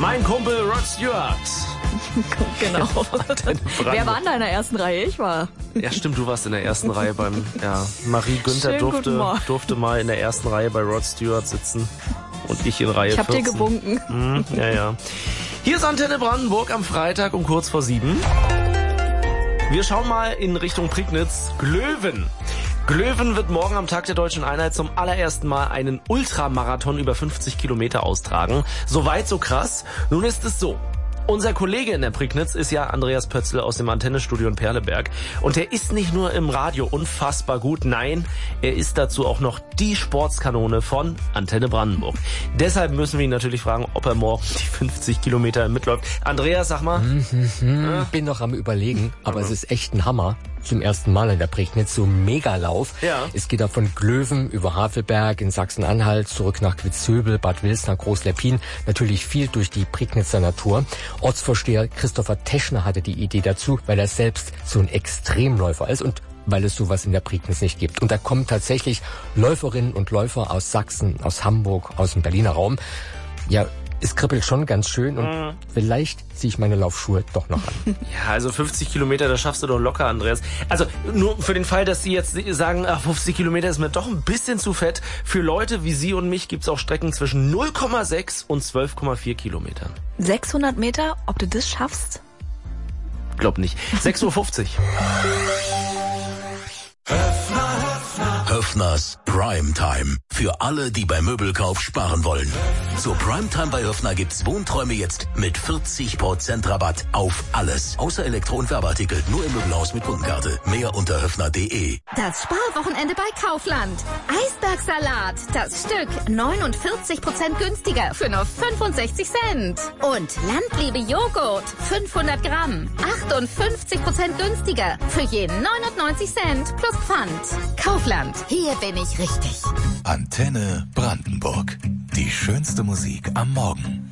Mein Kumpel Rod Stewart. Genau. Wer war in deiner ersten Reihe? Ich war. Ja, stimmt, du warst in der ersten Reihe beim, Marie Günther durfte mal in der ersten Reihe bei Rod Stewart sitzen. Und ich in Reihe 14. Ich hab dir gewunken. Ja. Hier ist Antenne Brandenburg am Freitag um kurz vor 7. Wir schauen mal in Richtung Prignitz. Glöwen. Glöwen wird morgen am Tag der Deutschen Einheit zum allerersten Mal einen Ultramarathon über 50 Kilometer austragen. So weit, so krass. Nun ist es so. Unser Kollege in der Prignitz ist ja Andreas Pötzl aus dem Antennestudio in Perleberg. Und er ist nicht nur im Radio unfassbar gut, nein, er ist dazu auch noch die Sportskanone von Antenne Brandenburg. Deshalb müssen wir ihn natürlich fragen, ob er morgen die 50 Kilometer mitläuft. Andreas, sag mal. Bin noch am Überlegen, aber es ist echt ein Hammer. Zum ersten Mal in der Prignitz, so Megalauf. Ja. Es geht da von Glöwen über Havelberg in Sachsen-Anhalt, zurück nach Quitzhöbel, Bad Wilsner, Groß-Leppin. Natürlich viel durch die Prignitzer Natur. Ortsvorsteher Christopher Teschner hatte die Idee dazu, weil er selbst so ein Extremläufer ist und weil es sowas in der Prignitz nicht gibt. Und da kommen tatsächlich Läuferinnen und Läufer aus Sachsen, aus Hamburg, aus dem Berliner Raum. Ja, es kribbelt schon ganz schön und vielleicht ziehe ich meine Laufschuhe doch noch an. Ja, also 50 Kilometer, das schaffst du doch locker, Andreas. Also nur für den Fall, dass Sie jetzt sagen, 50 Kilometer ist mir doch ein bisschen zu fett. Für Leute wie Sie und mich gibt's auch Strecken zwischen 0,6 und 12,4 Kilometern. 600 Meter, ob du das schaffst? Glaub nicht. 6:50 Uhr. Höffners Primetime. Für alle, die beim Möbelkauf sparen wollen. Zur Primetime bei Höffner gibt's Wohnträume jetzt mit 40% Rabatt auf alles. Außer Elektro- und Werbeartikel. Nur im Möbelhaus mit Kundenkarte. Mehr unter höffner.de. Das Sparwochenende bei Kaufland. Eisbergsalat. Das Stück 49% günstiger für nur 65 Cent. Und Landliebe Joghurt. 500 Gramm. 58% günstiger für je 99 Cent plus Pfand. Kaufland. Hier bin ich richtig. Antenne Brandenburg. Die schönste Musik am Morgen.